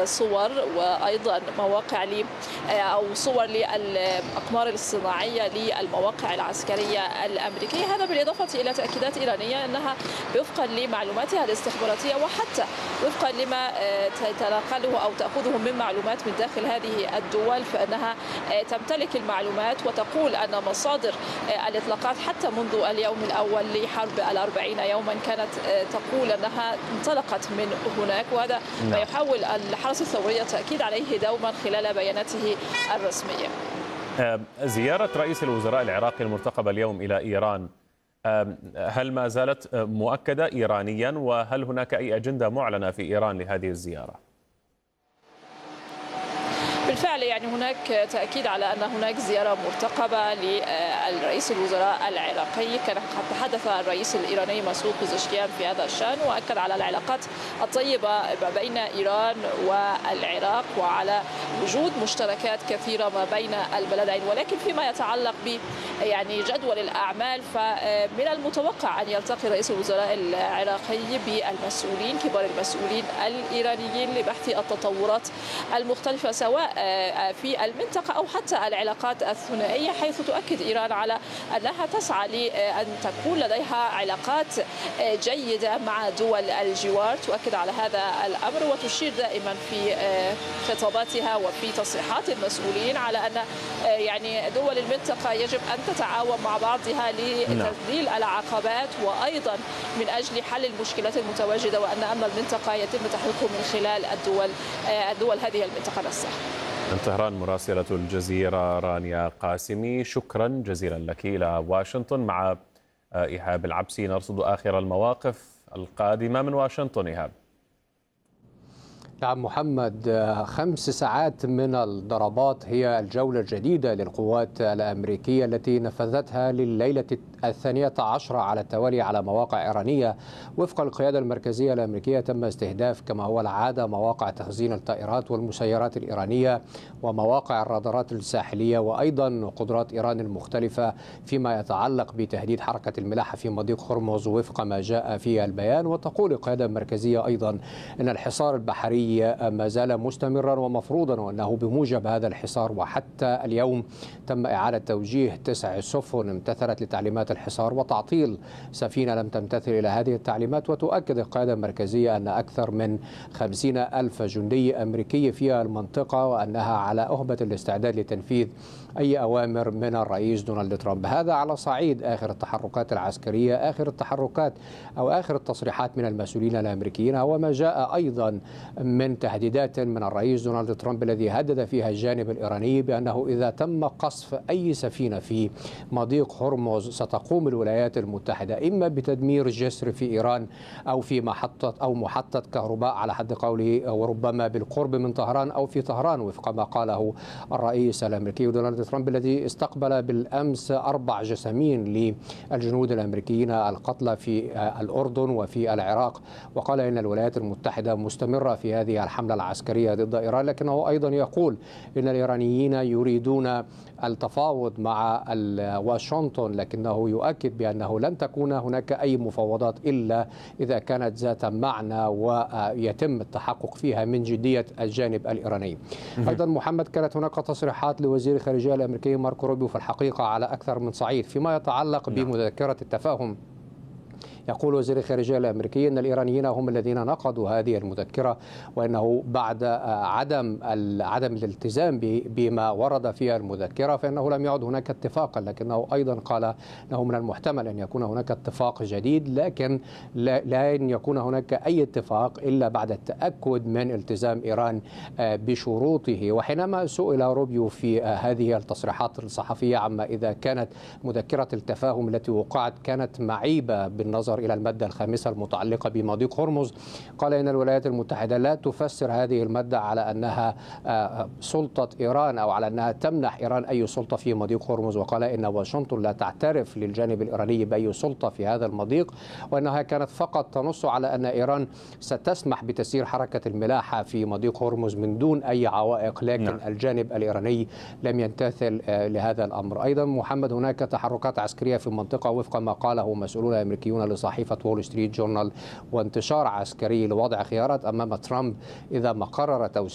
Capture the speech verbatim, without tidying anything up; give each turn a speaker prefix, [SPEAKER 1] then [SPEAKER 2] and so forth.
[SPEAKER 1] صور وأيضا مواقع ل أو صور للأقمار الصناعية للمواقع العسكرية الأمريكية، هذا بالإضافة إلى تأكيدات إيرانية أنها وفقا لمعلوماتها الاستخباراتية وحتى وفقا لما تتنقله أو تأخذه من معلومات من داخل هذه الدول، فإنها تمتلك المعلومات وتقول أن مصادر الإطلاقات حتى منذ اليوم الأول لحرب الأربعين يوما كانت تقول أنها انطلقت من هناك، وهذا ما يحاول الحرس الثوري التأكيد عليه دوما خلال بياناته الرسمية.
[SPEAKER 2] زيارة رئيس الوزراء العراقي المرتقبة اليوم إلى إيران هل ما زالت مؤكدة إيرانيا، وهل هناك أي أجندة معلنة في إيران لهذه الزيارة؟
[SPEAKER 1] بالفعل يعني هناك تأكيد على أن هناك زيارة مرتقبة لرئيس الوزراء العراقي. كان قد تحدث الرئيس الإيراني مسعود بزشكيان في هذا الشأن، وأكد على العلاقات الطيبة بين إيران والعراق وعلى وجود مشتركات كثيرة ما بين البلدين. ولكن فيما يتعلق ب يعني جدول الأعمال، فمن المتوقع أن يلتقي رئيس الوزراء العراقي بالمسؤولين كبار المسؤولين الإيرانيين لبحث التطورات المختلفة سواء في المنطقة أو حتى العلاقات الثنائية، حيث تؤكد إيران على أنها تسعى لأن تكون لديها علاقات جيدة مع دول الجوار. تؤكد على هذا الأمر وتشير دائما في خطاباتها وفي تصريحات المسؤولين على أن يعني دول المنطقة يجب أن تتعاون مع بعضها لتذليل العقبات وأيضا من أجل حل المشكلات المتواجدة، وأن أمن المنطقة يتم تحقيقه من خلال الدول الدول هذه المنطقة نفسها.
[SPEAKER 2] من طهران مراسلة الجزيرة رانيا قاسمي، شكرا جزيلا لك. إلى واشنطن مع إيهاب العبسي نرصد آخر المواقف القادمة من واشنطن. إيهاب.
[SPEAKER 3] نعم محمد، خمس ساعات من الضربات هي الجولة الجديدة للقوات الأمريكية التي نفذتها لليلة الثانية عشرة على التوالي على مواقع إيرانية. وفق القيادة المركزية الأمريكية تم استهداف كما هو العادة مواقع تخزين الطائرات والمسيرات الإيرانية ومواقع الرادارات الساحلية وأيضا قدرات إيران المختلفة فيما يتعلق بتهديد حركة الملاحة في مضيق هرمز وفق ما جاء في البيان. وتقول القيادة المركزية أيضا أن الحصار البحري ما زال مستمرا ومفروضا، وأنه بموجب هذا الحصار وحتى اليوم تم إعادة توجيه تسع سفن امتثلت لتعليمات الحصار وتعطيل سفينة لم تمتثل إلى هذه التعليمات. وتؤكد القيادة المركزية أن أكثر من خمسين ألف جندي أمريكي في المنطقة وأنها على أهبة الاستعداد لتنفيذ أي أوامر من الرئيس دونالد ترامب. هذا على صعيد آخر التحركات العسكرية، آخر التحركات أو آخر التصريحات من المسؤولين الأمريكيين، وما جاء أيضا من تهديدات من الرئيس دونالد ترامب الذي هدد فيها الجانب الإيراني بأنه إذا تم قصف أي سفينة في مضيق هرمز ستقوم الولايات المتحدة إما بتدمير جسر في إيران أو في محطة أو محطة كهرباء على حد قوله، وربما بالقرب من طهران أو في طهران وفق ما قاله الرئيس الأمريكي دونالد ترامب الذي استقبل بالأمس أربع جسامين للجنود الأمريكيين القتلى في الأردن وفي العراق. وقال إن الولايات المتحدة مستمرة في هذه الحملة العسكرية ضد إيران، لكنه أيضا يقول إن الإيرانيين يريدون التفاوض مع واشنطن، لكنه يؤكد بأنه لن تكون هناك أي مفاوضات إلا إذا كانت ذات معنى ويتم التحقق فيها من جدية الجانب الإيراني. أيضا محمد، كانت هناك تصريحات لوزير الخارجية الأمريكي ماركو روبيو في الحقيقة على أكثر من صعيد فيما يتعلق بمذكرة التفاهم. يقول وزير الخارجية الأمريكي أن الإيرانيين هم الذين نقضوا هذه المذكرة، وأنه بعد عدم عدم الالتزام بما ورد فيها المذكرة فإنه لم يعد هناك اتفاقا. لكنه أيضا قال أنه من المحتمل أن يكون هناك اتفاق جديد، لكن لن يكون هناك أي اتفاق إلا بعد التأكد من التزام إيران بشروطه. وحينما سئل روبيو في هذه التصريحات الصحفية عما إذا كانت مذكرة التفاهم التي وقعت كانت معيبة بالنظر إلى المادة الخامسة المتعلقة بمضيق هرمز، قال إن الولايات المتحدة لا تفسر هذه المادة على أنها سلطة إيران أو على أنها تمنح إيران أي سلطة في مضيق هرمز. وقال إن واشنطن لا تعترف للجانب الإيراني بأي سلطة في هذا المضيق، وأنها كانت فقط تنص على أن إيران ستسمح بتسيير حركة الملاحة في مضيق هرمز من دون أي عوائق، لكن نعم. الجانب الإيراني لم يمتثل لهذا الأمر. أيضا محمد، هناك تحركات عسكرية في المنطقة وفق ما قاله مسؤولون أمريكيون لصحيفة وول ستريت جورنال، وانتشار عسكري لوضع خيارات أمام ترامب إذا ما قرر توسيع